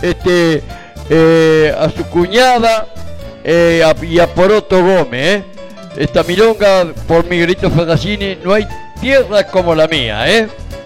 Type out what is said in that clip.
a su cuñada y a Poroto Gómez, Esta milonga por Miguelito Ferracini, no hay tierra como la mía,